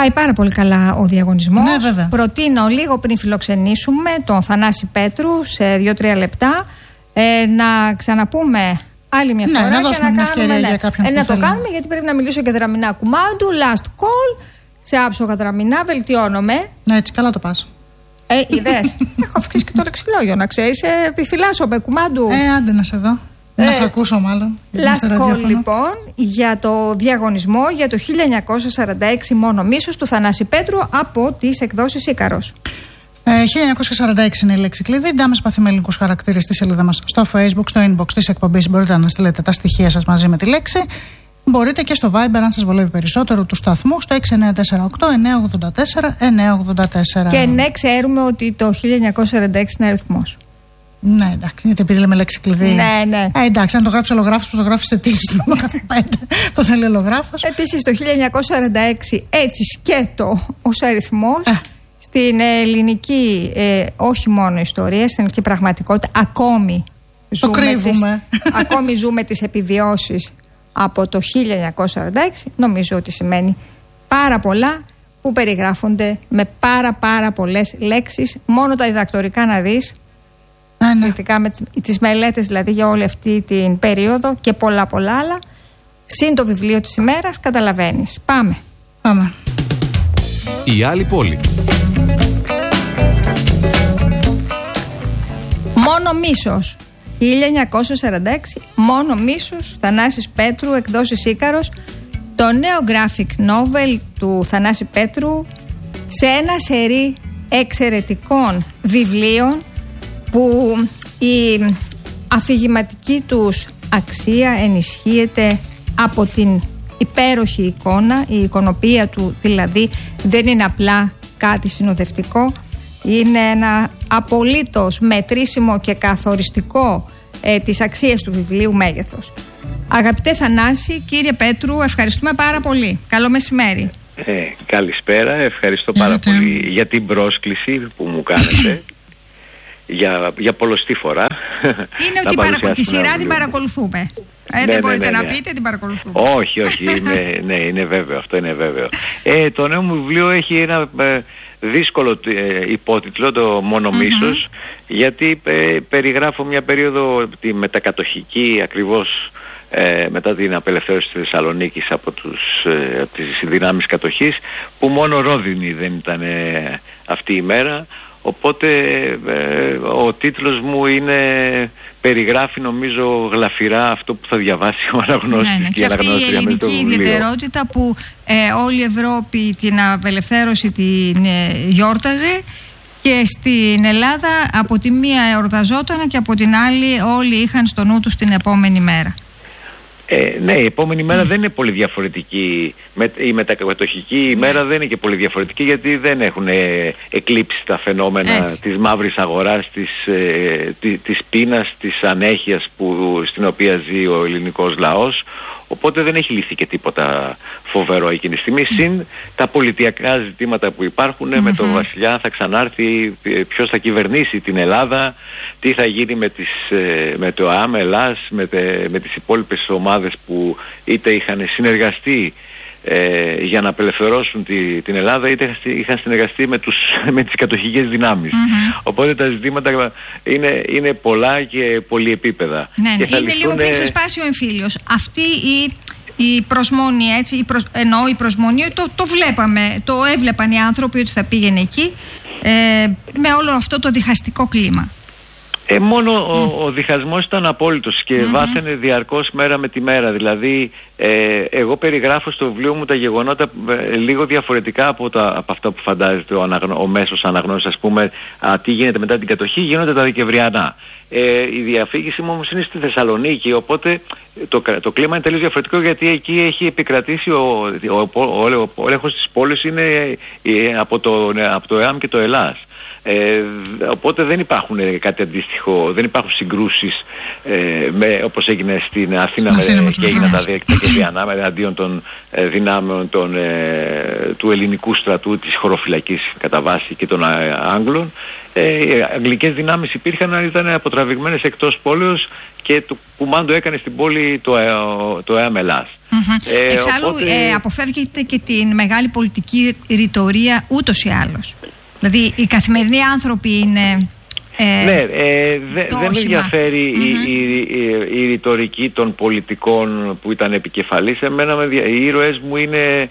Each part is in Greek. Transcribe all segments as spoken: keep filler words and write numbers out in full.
Πάει πάρα πολύ καλά ο διαγωνισμός. Ναι, βέβαια. Προτείνω λίγο πριν φιλοξενήσουμε τον Θανάση Πέτρου σε δύο τρία λεπτά ε, να ξαναπούμε άλλη μια φορά. Ναι, να δώσουμε και να μια κάνουμε, ευκαιρία ναι, για κάποιον ε, που να το θέλει. κάνουμε, γιατί πρέπει να μιλήσω για Δραμηνά Κουμάντου. Last call. Σε άψογα Δραμηνά, βελτιώνομαι. Ναι, έτσι καλά το πας. Ε, είδες. Έχω αυξήσει και το λεξιλόγιο, να ξέρεις. Ε, επιφυλάσσομαι, Κουμάντου. Ε, άντε να σε δω. Ε, να σε ακούσω μάλλον. Last call λοιπόν για το διαγωνισμό για το χίλια εννιακόσια σαράντα έξι μόνο μίσος του Θανάση Πέτρου από τις εκδόσεις Ίκαρος. Ε, χίλια εννιακόσια σαράντα έξι είναι η λέξη κλειδί. Ντάμες παθεί με ελληνικούς χαρακτήρες στη σελίδα μας στο Facebook, στο inbox της εκπομπής. Μπορείτε να στείλετε τα στοιχεία σας μαζί με τη λέξη. Μπορείτε και στο Viber, αν σας βολεύει περισσότερο, του σταθμού, στο έξι εννιά τέσσερα οκτώ εννιά ογδόντα τέσσερα εννιά ογδόντα τέσσερα. Και ναι, ξέρουμε ότι το χίλια εννιακόσια σαράντα έξι είναι αριθμός. Ναι, εντάξει, γιατί επειδή λέμε λέξη κλειδί. Ναι, ναι. Ε, εντάξει, αν το γράψει ολογράφος, που το γράφει σε τύχη του το θέλει ολογράφος. Επίσης, το χίλια εννιακόσια σαράντα έξι, έτσι σκέτο ως αριθμός, Ε. στην ελληνική, ε, όχι μόνο ιστορία, στην ελληνική πραγματικότητα, ακόμη Το ζούμε, κρύβουμε. τις, ακόμη ζούμε τις επιβιώσεις από το χίλια εννιακόσια σαράντα έξι. Νομίζω ότι σημαίνει πάρα πολλά, που περιγράφονται με πάρα πάρα πολλές λέξεις. Μόνο τα διδακτορικά να δεις, Ε, ναι. σχετικά με τις, τις μελέτες δηλαδή για όλη αυτή την περίοδο και πολλά πολλά άλλα, συν το βιβλίο της ημέρας, καταλαβαίνεις. Πάμε. Πάμε. Η άλλη πόλη. Μόνο μίσος. χίλια εννιακόσια σαράντα έξι, μόνο μίσος, Θανάσης Πέτρου, εκδόσεις Ίκαρος. Το νέο graphic novel του Θανάση Πέτρου σε ένα σερί εξαιρετικών βιβλίων που η αφηγηματική τους αξία ενισχύεται από την υπέροχη εικόνα. Η εικονοπία του δηλαδή δεν είναι απλά κάτι συνοδευτικό, είναι ένα απολύτως μετρήσιμο και καθοριστικό ε, της αξίας του βιβλίου μέγεθος. Αγαπητέ Θανάση, κύριε Πέτρου, ευχαριστούμε πάρα πολύ. Καλό μεσημέρι. Ε, καλησπέρα, ευχαριστώ πάρα Έλατε. πολύ για την πρόσκληση που μου κάνετε. για, για πολλοστή φορά. Είναι ότι παρακολου... τη σειρά την παρακολουθούμε. Ε, Ναι, δεν ναι, μπορείτε ναι, να ναι. πείτε, την παρακολουθούμε. όχι, όχι, είναι, ναι, είναι βέβαιο, αυτό είναι βέβαιο. Ε, το νέο μου βιβλίο έχει ένα ε, δύσκολο ε, υπότιτλο, το μόνο μίσος, γιατί ε, περιγράφω μια περίοδο τη μετακατοχική, ακριβώς ε, μετά την απελευθέρωση της Θεσσαλονίκης από, τους, ε, από τις δυνάμεις κατοχής, που μόνο ρόδινη δεν ήταν ε, αυτή η μέρα. Οπότε ε, ο τίτλος μου είναι, περιγράφει νομίζω γλαφυρά αυτό που θα διαβάσει ο αναγνώστης. Ναι, ναι. Και, Και αυτή η αναγνώστρια με το ελληνική βιβλίο. ιδιαιτερότητα που ε, όλη η Ευρώπη την απελευθέρωση την ε, γιόρταζε, και στην Ελλάδα από τη μία εορταζόταν και από την άλλη όλοι είχαν στο νου τους την επόμενη μέρα. Ε, ναι, η επόμενη μέρα δεν είναι πολύ διαφορετική. Με, η μετακατοχική ημέρα δεν είναι και πολύ διαφορετική, γιατί δεν έχουν ε, εκλείψει τα φαινόμενα Έτσι. της μαύρης αγοράς, της, ε, τη, της πείνας, της ανέχειας που, στην οποία ζει ο ελληνικός λαός. Οπότε δεν έχει λυθεί και τίποτα φοβερό εκείνη τη στιγμή. Συν τα πολιτιακά ζητήματα που υπάρχουν, με τον βασιλιά θα ξανάρθει, ποιος θα κυβερνήσει την Ελλάδα, τι θα γίνει με, τις, με το ΑΜ Ελλάς, με, τε, με τις υπόλοιπες ομάδες που είτε είχαν συνεργαστεί ε, για να απελευθερώσουν τη, την Ελλάδα, είτε είχαν συνεργαστεί με, τους, με τις κατοχικές δυνάμεις. Mm-hmm. Οπότε τα ζητήματα είναι, είναι πολλά και πολυεπίπεδα. Ναι, ναι. Και θα Είναι λυθούν, λίγο πριν ξεσπάσει ο εμφύλιος. Αυτή η, η προσμονή, έτσι, η προσ, εννοώ η προσμονή, το, το βλέπαμε, το έβλεπαν οι άνθρωποι ότι θα πήγαινε εκεί, ε, με όλο αυτό το διχαστικό κλίμα. Ε, μόνο mm. ο, ο διχασμός ήταν απόλυτος και mm-hmm. βάθαινε διαρκώς μέρα με τη μέρα. Δηλαδή ε, εγώ περιγράφω στο βιβλίο μου τα γεγονότα ε, λίγο διαφορετικά από, τα, από αυτά που φαντάζεται ο, αναγνω, ο μέσος αναγνώστης. Ας πούμε, α, τι γίνεται μετά την κατοχή, γίνονται τα Δεκεμβριανά. Ε, η διαφήγηση μου όμως είναι στη Θεσσαλονίκη, οπότε το, το κλίμα είναι τελείως διαφορετικό, γιατί εκεί έχει επικρατήσει ο, ο, ο, ο, ο έλεγχος της πόλης είναι ε, από, το, από το ΕΑΜ και το Ελλάς. Ε, οπότε δεν υπάρχουν κάτι αντίστοιχο, δεν υπάρχουν συγκρούσεις ε, με, όπως έγινε στην Αθήνα, στην με, και έγιναν τα Δεκεμβριανά εναντίον των ε, δυνάμεων των, ε, του ελληνικού στρατού, της χωροφυλακής κατά βάση, και των ε, Άγγλων. Ε, οι αγγλικές δυνάμεις υπήρχαν, ήταν αποτραβηγμένες εκτός πόλεως, και το κουμάντο έκανε στην πόλη το, ε, το ΕΑΜ Ελλάς. Mm-hmm. Mm-hmm. Ε, Εξάλλου οπότε... ε, αποφεύγεται και την μεγάλη πολιτική ρητορία ούτως ή άλλως. Δηλαδή οι καθημερινοί άνθρωποι είναι... Ε, ναι, ε, δε, δεν με ενδιαφέρει mm-hmm. η, η, η, η ρητορική των πολιτικών που ήταν επικεφαλής. Εμένα με, οι ήρωες μου είναι,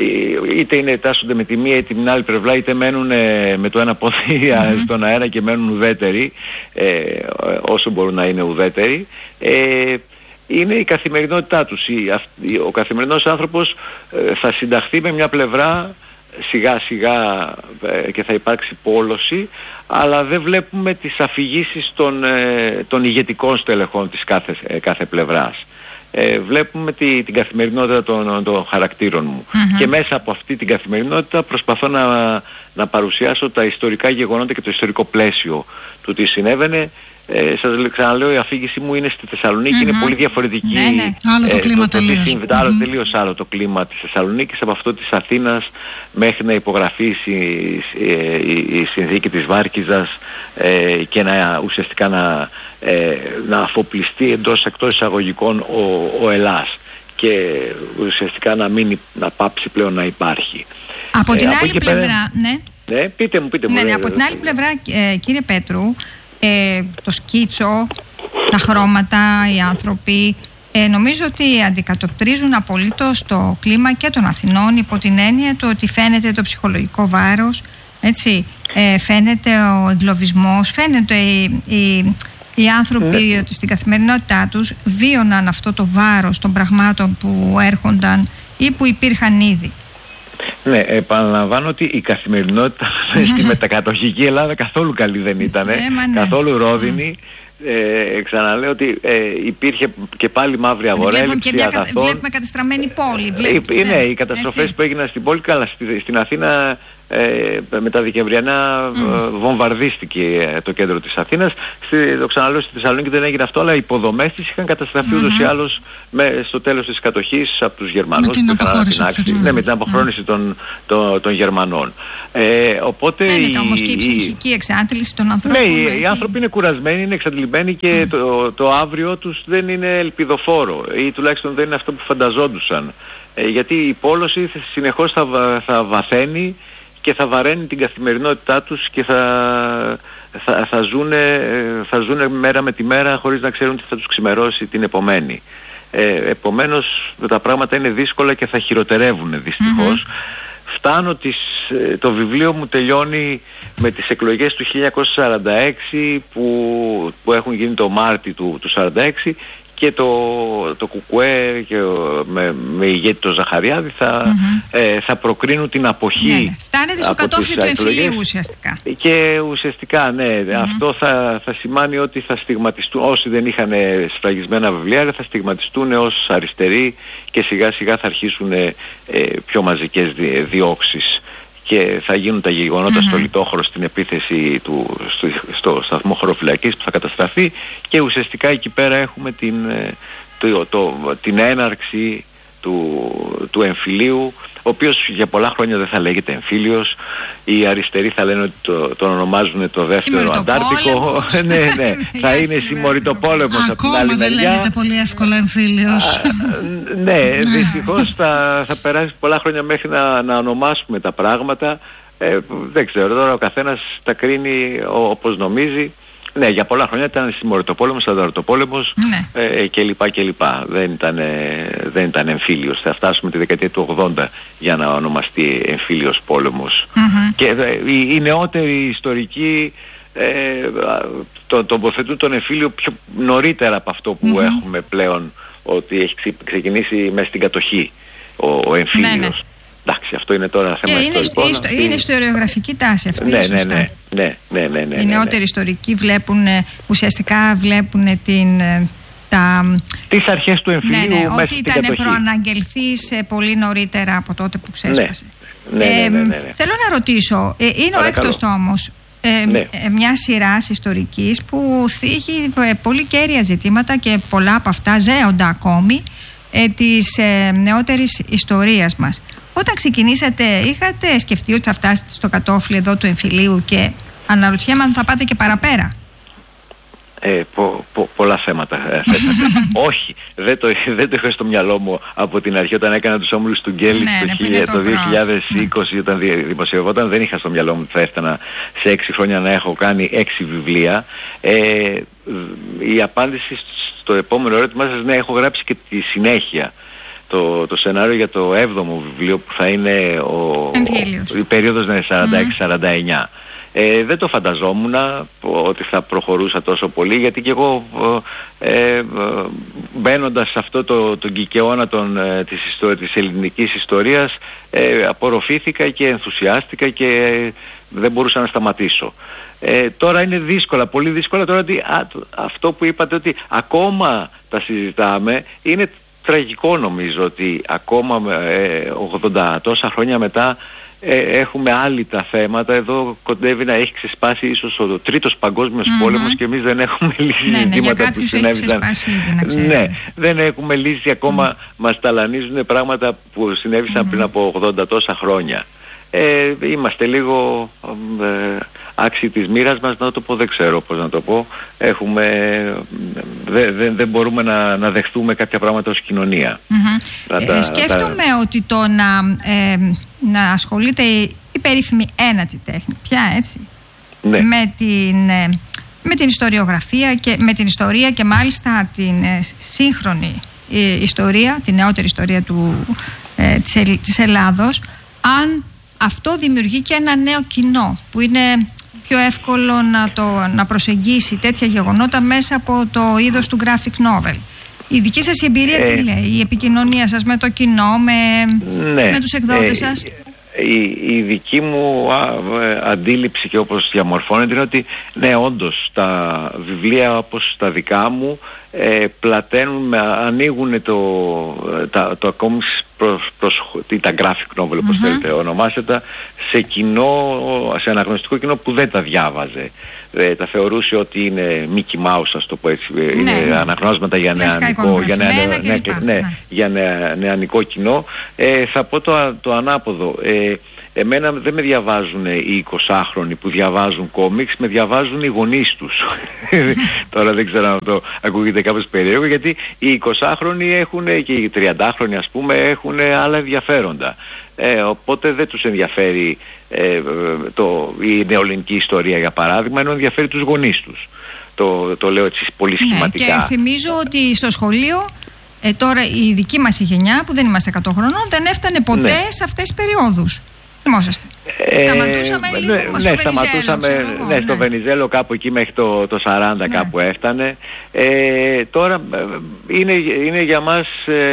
είτε είναι τάσσονται με τη μία ή την άλλη πλευρά, είτε μένουν με το ένα πόδι mm-hmm. στον αέρα και μένουν ουδέτεροι, ε, όσο μπορούν να είναι ουδέτεροι. Ε, είναι η καθημερινότητά τους. Η, ο καθημερινός άνθρωπος ε, θα συνταχθεί με μια πλευρά σιγά σιγά ε, και θα υπάρξει πόλωση, αλλά δεν βλέπουμε τις αφηγήσεις των, ε, των ηγετικών στελεχών της κάθε, ε, κάθε πλευράς. Ε, βλέπουμε τη, την καθημερινότητα των, των χαρακτήρων μου. Mm-hmm. Και μέσα από αυτή την καθημερινότητα προσπαθώ να, να παρουσιάσω τα ιστορικά γεγονότα και το ιστορικό πλαίσιο του τι συνέβαινε. Ε, σας ξαναλέω, η αφήγησή μου είναι στη Θεσσαλονίκη, mm-hmm. είναι πολύ διαφορετική. Ναι, ναι. Άλλο το κλίμα τελείως. Mm-hmm. Άλλο τελείως άλλο το κλίμα της Θεσσαλονίκης από αυτό της Αθήνας, μέχρι να υπογραφεί η, η, η συνθήκη της Βάρκιζας ε, και να ουσιαστικά να, ε, να αφοπλιστεί εντός εκτός εισαγωγικών ο, ο Ελλάς και ουσιαστικά να, μην, να πάψει πλέον να υπάρχει. Από ε, την από άλλη πλευρά, πέρα, ναι. Ναι, πείτε μου, πείτε μου. Ναι, ναι, ναι, από την άλλη πλευρά, ε, κύριε Πέτρου, Ε, το σκίτσο, τα χρώματα, οι άνθρωποι ε, νομίζω ότι αντικατοπτρίζουν απολύτως το κλίμα και των Αθηνών, υπό την έννοια το ότι φαίνεται το ψυχολογικό βάρος, έτσι, ε, φαίνεται ο εγκλωβισμός, φαίνεται οι, οι, οι άνθρωποι ναι. ότι στην καθημερινότητά τους βίωναν αυτό το βάρος των πραγμάτων που έρχονταν ή που υπήρχαν ήδη. Ναι, επαναλαμβάνω ότι η καθημερινότητα στη μετακατοχική Ελλάδα καθόλου καλή δεν ήταν, ε, ναι. καθόλου ρόδινη. Ε, ξαναλέω ότι ε, υπήρχε και πάλι μαύρη αγορέλευση αγαθών. Βλέπουμε κατεστραμμένη πόλη. Βλέπετε, ε, ναι, οι καταστροφές έτσι. Που έγιναν στην πόλη, καλά, στη, στην Αθήνα ε, με τα Δεκεμβριανά mm. ε, βομβαρδίστηκε το κέντρο της Αθήνας. Στη, το ξαναλέω, στη Θεσσαλονίκη δεν έγινε αυτό, αλλά οι υποδομές της είχαν καταστραφεί mm-hmm. ούτως ή άλλως με, στο τέλος της κατοχής από τους Γερμανούς. Με την αποχώρηση. Ναι, με την αποχώρηση mm. των, των, των Γερμανών. Ε, οπότε φαίνεται όμως και η ψυχική εξάντληση των ανθρώπων. Ναι, οι, οι άνθρωποι είναι κουρασμένοι, είναι εξαντλημένοι και mm. το, το αύριο τους δεν είναι ελπιδοφόρο ή τουλάχιστον δεν είναι αυτό που φανταζόντουσαν. Ε, γιατί η πόλωση συνεχώς θα, θα βαθαίνει και θα βαραίνει την καθημερινότητά τους και θα, θα, θα, ζουνε, θα ζουνε μέρα με τη μέρα χωρίς να ξέρουν τι θα τους ξημερώσει την επομένη. Ε, επομένως τα πράγματα είναι δύσκολα και θα χειροτερεύουν δυστυχώς. Mm-hmm. Φτάνω τις, το βιβλίο μου τελειώνει με τις εκλογές του χίλια εννιακόσια σαράντα έξι που, που έχουν γίνει το Μάρτι του, του σαράντα έξι και το, το Κουκουέ και με, με ηγέτη το Ζαχαριάδη θα, mm-hmm. ε, θα προκρίνουν την αποχή. Ναι, ναι. Φτάνετε στο κατόφλι του εμφυλίου ουσιαστικά. Και ουσιαστικά ναι, mm-hmm. αυτό θα, θα σημάνει ότι θα στιγματιστούν, όσοι δεν είχαν σφραγισμένα βιβλία θα στιγματιστούν ως αριστεροί και σιγά σιγά θα αρχίσουν ε, πιο μαζικές διώξεις. Και θα γίνουν τα γεγονότα mm-hmm. στο Λιτόχωρο στην επίθεση του, στο, στο σταθμό χωροφυλακής που θα καταστραφεί και ουσιαστικά εκεί πέρα έχουμε την, το, το, την έναρξη του, του εμφυλίου, ο οποίος για πολλά χρόνια δεν θα λέγεται εμφύλιος. Οι αριστεροί θα λένε ότι το, τον ονομάζουν το δεύτερο Αντάρτικο. ναι, ναι, θα είναι συμμοριτοπόλεμος από την άλλη μεριά. Ακόμα δεν λέγεται πολύ εύκολα εμφύλιος. ναι, δυστυχώς θα, θα περάσει πολλά χρόνια μέχρι να, να ονομάσουμε τα πράγματα. Ε, δεν ξέρω, τώρα ο καθένας τα κρίνει όπως νομίζει. Ναι, για πολλά χρόνια ήταν συμμοριτοπόλεμος, ανταρτοπόλεμος ναι. ε, κλπ. κλπ. Δεν ήταν, δεν ήταν εμφύλιος. Θα φτάσουμε τη δεκαετία του ογδόντα για να ονομαστεί εμφύλιος πόλεμος. Mm-hmm. Και ε, οι, οι νεότεροι ιστορικοί ε, τον τοποθετούν τον εμφύλιο πιο νωρίτερα από αυτό που mm-hmm. έχουμε πλέον, ότι έχει ξεκινήσει μέσα στην κατοχή ο, ο εμφύλιος. Ναι, ναι. Εντάξει, αυτό είναι τώρα θέμα είναι, ιστορικών. Είναι, αυτή... είναι ιστοριογραφική τάση αυτή. Ναι, ναι, ναι, ναι, ναι, ναι, ναι. Οι νεότεροι ιστορικοί βλέπουν, ουσιαστικά βλέπουν την, τα... τις αρχές του εμφυλίου ναι, ναι, μέσα ότι στην ήταν κατοχή. Προαναγγελθείς πολύ νωρίτερα από τότε που ξέσπασε. Ναι, ναι, ναι, ναι, ναι, ναι. Ε, θέλω να ρωτήσω, ε, είναι Παρακαλώ. ο έκτος τόμος ε, ναι. ε, μια σειράς ιστορικής που θίγει ε, πολύ κέρια ζητήματα και πολλά από αυτά ζέοντα ακόμη ε, της ε, νεότερης ιστορίας μας. Όταν ξεκινήσατε, είχατε σκεφτεί ότι θα φτάσετε στο κατόφλι εδώ του εμφυλίου και αναρωτιέμαι αν θα πάτε και παραπέρα? Ε, πο, πο, πολλά θέματα ε, όχι, δεν το, δεν το είχα στο μυαλό μου από την αρχή όταν έκανα τους όμιλους του Γκέλη ναι, το, ναι, το δύο χιλιάδες είκοσι ναι. όταν δημοσιευόταν. Δεν είχα στο μυαλό μου ότι θα έφτανα σε έξι χρόνια να έχω κάνει έξι βιβλία. ε, η απάντηση στο επόμενο ερώτημά σας, ναι, έχω γράψει και τη συνέχεια, το, το σενάριο για το έβδομο βιβλίο που θα είναι ο, ο, η περίοδος ναι, σαράντα έξι σαράντα εννιά. Ε, δεν το φανταζόμουν ότι θα προχωρούσα τόσο πολύ, γιατί και εγώ ε, ε, μπαίνοντας σε αυτό το, τον κικαιώνα των, ε, της, ιστο, της ελληνικής ιστορίας ε, απορροφήθηκα και ενθουσιάστηκα και ε, δεν μπορούσα να σταματήσω. Ε, τώρα είναι δύσκολα, πολύ δύσκολα τώρα ότι α, αυτό που είπατε ότι ακόμα τα συζητάμε είναι τραγικό, νομίζω ότι ακόμα ε, ογδόντα τόσα χρόνια μετά Ε, έχουμε άλλη τα θέματα. Εδώ κοντεύει να έχει ξεσπάσει ίσως ο τρίτος παγκόσμιος mm-hmm. πόλεμος και εμείς δεν έχουμε λύσει ναι, ζητήματα ναι, που συνέβησαν. Ναι, δεν έχουμε λύσει ακόμα, mm. μας ταλανίζουν πράγματα που συνέβησαν mm-hmm. πριν από ογδόντα τόσα χρόνια. Ε, είμαστε λίγο ε, άξιοι της μοίρας μας, να το πω, δεν ξέρω πώς να το πω. Έχουμε, δε, δε, δεν μπορούμε να, να δεχτούμε κάποια πράγματα ως κοινωνία. Mm-hmm. Να τα, ε, σκέφτομαι τα... ότι το να, ε, να ασχολείται η περίφημη ένατη τέχνη πια, έτσι, ναι. με, την, ε, με την ιστοριογραφία και με την ιστορία και μάλιστα την ε, σύγχρονη ε, ιστορία, την νεότερη ιστορία του, ε, της, της Ελλάδος, αν αυτό δημιουργεί και ένα νέο κοινό που είναι πιο εύκολο να, το, να προσεγγίσει τέτοια γεγονότα μέσα από το είδος του graphic novel. Η δική σας εμπειρία ε, τι λέει, η επικοινωνία σας με το κοινό, με, ναι, με τους εκδότες ε, σας? Η, η δική μου α, αντίληψη και όπως διαμορφώνεται είναι ότι ναι, όντως τα βιβλία όπως τα δικά μου ε, πλαταίνουν, ανοίγουν το, τα, το ακόμη προς, προς, τα graphic novel όπως mm-hmm. θέλετε ονομάσετε, σε κοινό, σε αναγνωστικό κοινό που δεν τα διάβαζε. Ε, τα θεωρούσε ότι είναι Mickey Mouse, ας το πω έτσι, ναι, είναι ναι. αναγνώσματα για νεανικό, για, νεα, ναι, ναι, ναι, ναι, για νεα, νεανικό κοινό. Ε, θα πω το, το ανάποδο. Ε, εμένα δεν με διαβάζουν οι εικοσάχρονοι που διαβάζουν κόμιξ, με διαβάζουν οι γονείς τους. Τώρα δεν ξέρω αν το ακούγεται κάπως περίεργο, γιατί οι εικοσάχρονοι έχουν και οι τριαντάχρονοι ας πούμε έχουν άλλα ενδιαφέροντα. Ε, οπότε δεν τους ενδιαφέρει ε, το, η νεοελληνική ιστορία για παράδειγμα, ενώ ενδιαφέρει τους γονείς τους. Το, το λέω έτσι πολύ σχηματικά. Ναι, και θυμίζω ότι στο σχολείο ε, τώρα η δική μας η γενιά που δεν είμαστε εκατό χρονών δεν έφτανε ποτέ ναι. σε αυτές τις περιόδους. Θυμόσαστε. Ε, σταματούσαμε λίγο ναι, στο ναι, σταματούσαμε, εγώ, ναι, ναι, στο Βενιζέλο κάπου εκεί μέχρι το, το σαράντα ναι. κάπου έφτανε. Ε, τώρα είναι, είναι για μας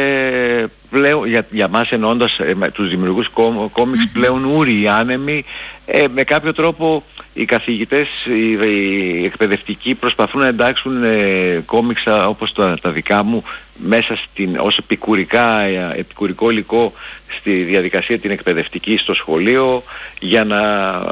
ε, πλέον, για, για μας εννοώντας ε, τους δημιουργούς κό, κόμιξ mm-hmm. πλέον ούριοι άνεμοι. Ε, με κάποιο τρόπο οι καθηγητές, οι, οι εκπαιδευτικοί προσπαθούν να εντάξουν ε, κόμιξ όπως τα, τα δικά μου μέσα στην, ως επικουρικά, επικουρικό υλικό στη διαδικασία την εκπαιδευτική στο σχολείο, για να,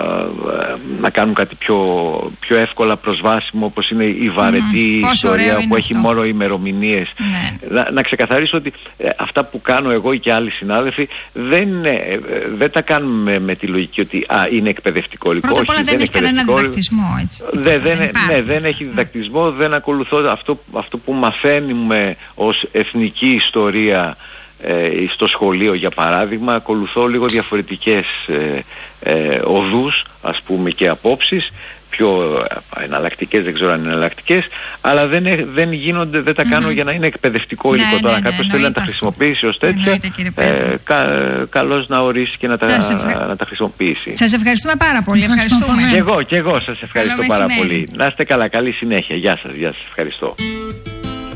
να κάνουν κάτι πιο, πιο εύκολα προσβάσιμο όπως είναι η βαρετή mm, ιστορία που έχει αυτό. Μόνο ημερομηνίες. Ναι. Να, να ξεκαθαρίσω ότι ε, αυτά που κάνω εγώ και άλλοι συνάδελφοι δεν, ε, δεν τα κάνουμε με τη λογική ότι α, είναι εκπαιδευτικό υλικό. Πρώτα απ' όλα δεν, δεν έχει κανένα διδακτισμό. Έτσι, δε, δεν, δεν, ναι, δεν έχει διδακτισμό, mm. δεν ακολουθώ αυτό, αυτό που μαθαίνουμε ως εθνική ιστορία ε, στο σχολείο για παράδειγμα. Ακολουθώ λίγο διαφορετικές ε, ε, οδούς ας πούμε και απόψεις, πιο εναλλακτικές, δεν ξέρω αν είναι εναλλακτικές, αλλά δεν, δεν γίνονται, δεν τα κάνω mm-hmm. για να είναι εκπαιδευτικό υλικό. Ναι, τώρα ναι, κάποιος ναι, θέλει να τα χρησιμοποιήσει ως τέτοια, ε, κα, καλώς να ορίσει και να τα, ευχα... να τα χρησιμοποιήσει. Σας ευχαριστούμε πάρα πολύ. Ευχαριστούμε. Και εγώ, και εγώ σας ευχαριστώ πάρα πολύ. Να είστε καλά, καλή συνέχεια. Γεια σας, γεια σας, ευχαριστώ.